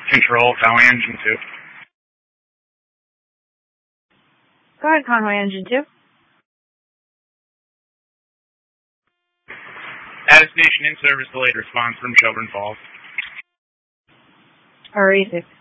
Control, Conway Engine 2. Go ahead, Conway Engine 2. Attestation in service delayed response from Shelburne Falls. Alright.